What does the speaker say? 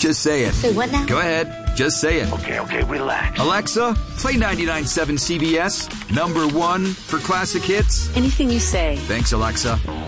Just say it. Say what now? Go ahead. Just say it. Okay, relax. Alexa, play 99.7 CBS. Number 1 for classic hits. Anything you say. Thanks, Alexa.